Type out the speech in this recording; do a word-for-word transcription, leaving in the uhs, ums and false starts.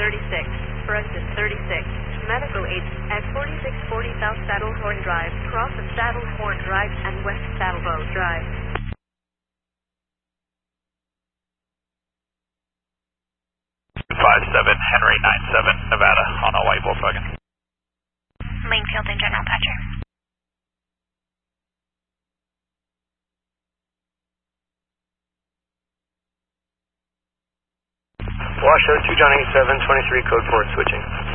thirty-six, Preston thirty-six, medical aid at forty-six forty South Saddlehorn Drive, cross of Saddlehorn Drive and West Saddlebow Drive. five seven Henry nine seven, Nevada, on a white Volkswagen. Plainfield and General Patrick. Washoe two John eight seven, twenty-three, code four, switching.